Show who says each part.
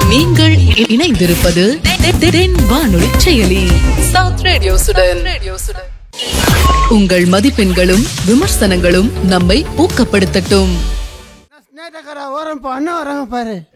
Speaker 1: நீங்கள் இணைந்திருப்பது தென் வானொலி செயலி சவுத் ரேடியோசுடன். உங்கள் மதிப்பெண்களும் விமர்சனங்களும் நம்மை ஊக்கப்படுத்தட்டும்.
Speaker 2: ஓரம் அண்ணா வராங்க பாரு.